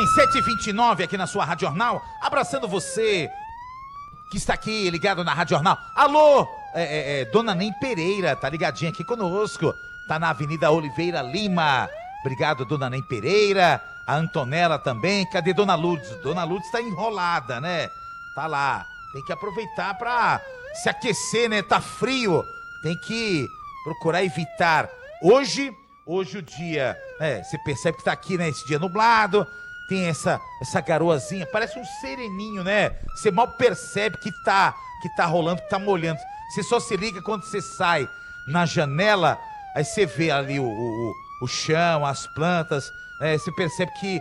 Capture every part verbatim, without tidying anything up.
bem, sete e vinte e nove aqui na sua Rádio Jornal, abraçando você que está aqui ligado na Rádio Jornal. Alô, é, é, é, Dona Nem Pereira, tá ligadinha aqui conosco, tá na Avenida Oliveira Lima. Obrigado, Dona Nem Pereira, a Antonella também. Cadê Dona Lourdes? Dona Lourdes tá enrolada, né? Tá lá, tem que aproveitar pra se aquecer, né? Tá frio, tem que procurar evitar. Hoje, hoje o dia, é, você percebe que tá aqui, né? Esse dia nublado, tem essa, essa garoazinha, parece um sereninho, né? Você mal percebe que tá, que tá rolando, que tá molhando. Você só se liga quando você sai na janela, aí você vê ali o, o, o chão, as plantas, é, você percebe que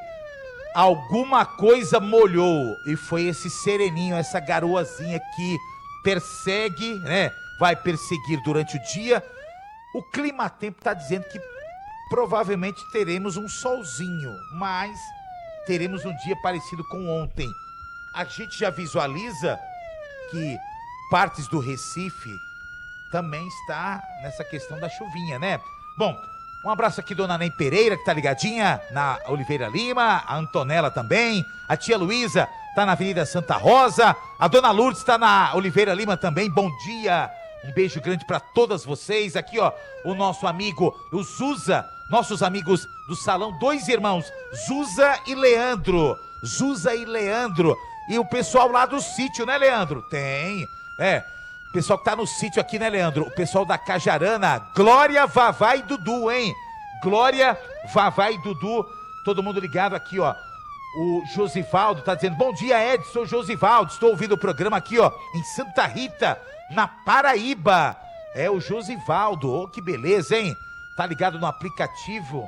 alguma coisa molhou, e foi esse sereninho, essa garoazinha que persegue, né? Vai perseguir durante o dia. O clima-tempo tá dizendo que provavelmente teremos um solzinho, mas teremos um dia parecido com ontem. A gente já visualiza que partes do Recife também está nessa questão da chuvinha, né? Bom, um abraço aqui, Dona Nem Pereira, que tá ligadinha na Oliveira Lima, a Antonella também, a tia Luísa tá na Avenida Santa Rosa, a Dona Lourdes tá na Oliveira Lima também. Bom dia, um beijo grande para todas vocês. Aqui, ó, o nosso amigo, o Zuza, nossos amigos do Salão Dois Irmãos, Zuza e Leandro, Zuza e Leandro, e o pessoal lá do sítio, né, Leandro? Tem, é, o pessoal que tá no sítio aqui, né, Leandro? O pessoal da Cajarana, Glória, Vavá e Dudu, hein? Glória, Vavá e Dudu, todo mundo ligado aqui, ó. O Josivaldo tá dizendo, bom dia, Edson Josivaldo, estou ouvindo o programa aqui, ó, em Santa Rita, na Paraíba. É o Josivaldo, oh, que beleza, hein? Tá ligado no aplicativo.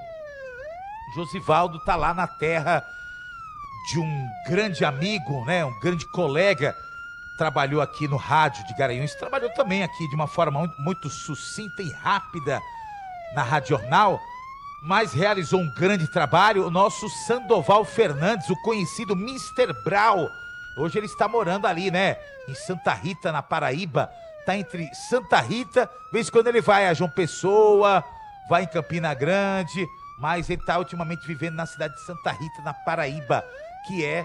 Josivaldo tá lá na terra de um grande amigo, né? Um grande colega. Trabalhou aqui no rádio de Garanhuns. Trabalhou também aqui de uma forma muito, muito sucinta e rápida na Rádio Jornal. Mas realizou um grande trabalho. O nosso Sandoval Fernandes, o conhecido mister Brau. Hoje ele está morando ali, né? Em Santa Rita, na Paraíba. Tá entre Santa Rita, de vez em quando ele vai a João Pessoa, vai em Campina Grande, mas ele tá ultimamente vivendo na cidade de Santa Rita, na Paraíba, que é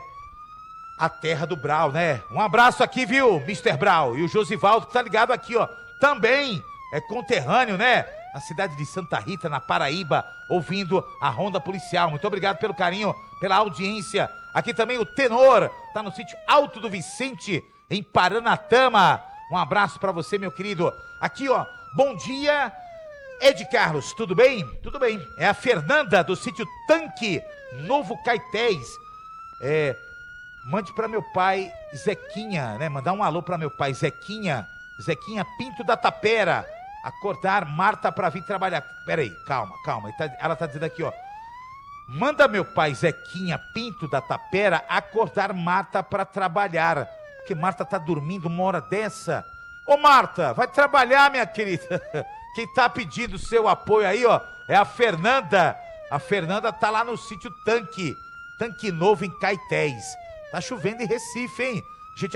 a terra do Brau, né? Um abraço aqui, viu, mister Brau? E o Josivaldo, que tá ligado aqui, ó, também é conterrâneo, né? Na cidade de Santa Rita, na Paraíba, ouvindo a Ronda Policial. Muito obrigado pelo carinho, pela audiência. Aqui também o Tenor, tá no sítio Alto do Vicente, em Paranatama. Um abraço pra você, meu querido. Aqui, ó, bom dia, Ed Carlos, tudo bem? Tudo bem. É a Fernanda, do sítio Tanque, Novo Caetés. É, mande pra meu pai, Zequinha, né? Mandar um alô pra meu pai, Zequinha, Zequinha Pinto da Tapera. Acordar Marta pra vir trabalhar. Pera aí, calma, calma. Ela tá dizendo aqui, ó. Manda meu pai, Zequinha Pinto da Tapera, acordar Marta pra trabalhar. Porque Marta tá dormindo uma hora dessa. Ô Marta, vai trabalhar, minha querida. Quem tá pedindo seu apoio aí, ó, é a Fernanda. A Fernanda tá lá no sítio Tanque. Tanque Novo em Caetés. Tá chovendo em Recife, hein?